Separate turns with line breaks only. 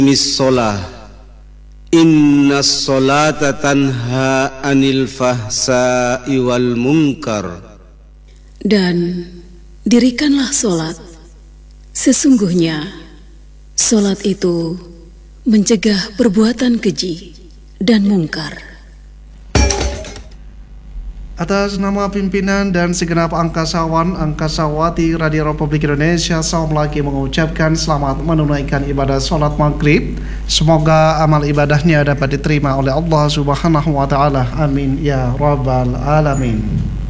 Misolah, innas solata tanha anil fahsa'i wal munkar.
Dan dirikanlah solat. Sesungguhnya solat itu mencegah perbuatan keji dan mungkar.
Atas nama pimpinan dan segenap angkasawan angkasawati Radio Republik Indonesia, saya lagi mengucapkan selamat menunaikan ibadah sholat maghrib. Semoga amal ibadahnya dapat diterima oleh Allah Subhanahu wa Ta'ala. Amin ya Rabbal Alamin.